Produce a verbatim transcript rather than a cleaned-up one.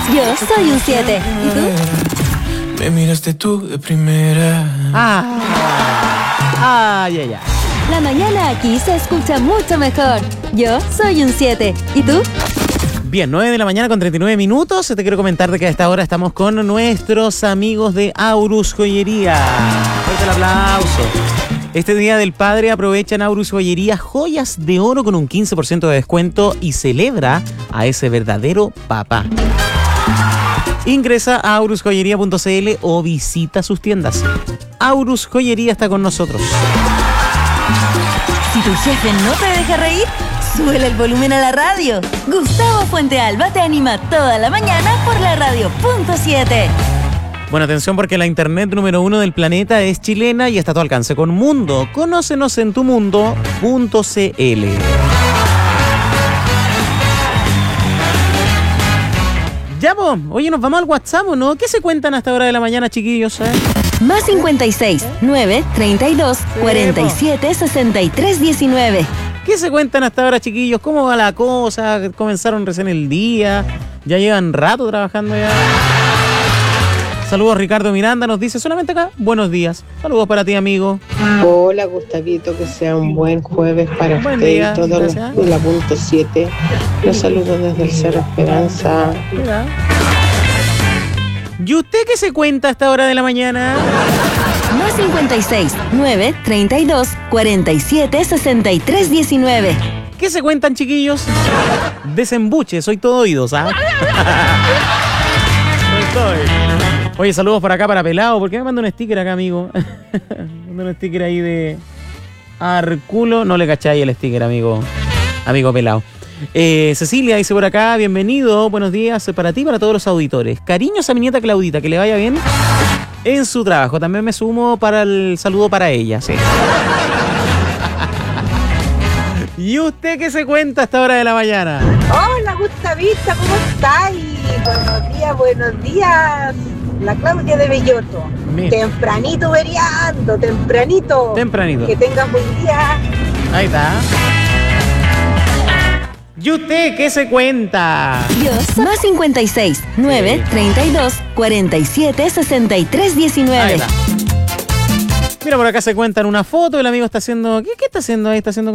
Yo soy un siete. ¿Y tú? Me miraste tú de primera. Ah, ah, ya, ya. La mañana aquí se escucha mucho mejor. Yo soy un siete. ¿Y tú? Bien, nueve de la mañana con treinta y nueve minutos. Te quiero comentar de que a esta hora estamos con nuestros amigos de Aurus Joyería. Fuerte el aplauso. Este Día del Padre aprovecha en Aurus Joyería joyas de oro con un quince por ciento de descuento y celebra a ese verdadero papá. Ingresa a aurus joyería punto c l o visita sus tiendas. Aurus Joyería está con nosotros. Si tu jefe no te deja reír, súbele el volumen a la radio. Gustavo Fuentealba te anima toda la mañana por la radio punto siete. Bueno, atención porque la internet número uno del planeta es chilena y está a tu alcance con Mundo. Conócenos en tu mundo punto c l. Ya, po. Oye, nos vamos al WhatsApp, ¿no? ¿Qué se cuentan hasta hora de la mañana, chiquillos? ¿Eh? Más cincuenta y seis, nueve, treinta y dos, cuarenta y siete, sesenta y tres, diecinueve. ¿Qué se cuentan hasta ahora, chiquillos? ¿Cómo va la cosa? ¿Comenzaron recién el día? ¿Ya llevan rato trabajando ya? Saludos, Ricardo Miranda nos dice solamente acá, buenos días. Saludos para ti, amigo. Hola, Gustavito, que sea un buen jueves para Buen usted día, y todos los gracias. de la punto siete. Los saludos desde el Cerro Esperanza. Mira. ¿Y usted qué se cuenta a esta hora de la mañana? Más cincuenta y seis, nueve, treinta y dos, cuarenta y siete, sesenta y tres, diecinueve. ¿Qué se cuentan, chiquillos? Desembuche, soy todo oídos, ¿ah? Soy todo oídos. Oye, saludos por acá para Pelado. ¿Por qué me manda un sticker acá, amigo? Manda un sticker ahí de Arculo. No le cacháis el sticker, amigo. Amigo Pelado. Eh, Cecilia dice por acá, bienvenido, buenos días para ti y para todos los auditores. Cariños a mi nieta Claudita, que le vaya bien en su trabajo. También me sumo para el saludo para ella, sí. ¿Y usted qué se cuenta a esta hora de la mañana? Hola, Gustavita, ¿cómo estáis? Buenos días, buenos días. La Claudia de Belloto. Mira. Tempranito veriando, tempranito. Tempranito. Que tengas buen día. Ahí está. ¿Y usted qué se cuenta? Yo soy más cincuenta y seis, nueve, treinta y dos, cuarenta y siete, sesenta y tres, Ahí diecinueve. está. Mira, por acá se cuentan una foto, el amigo está haciendo... ¿Qué, qué está haciendo ahí? Está haciendo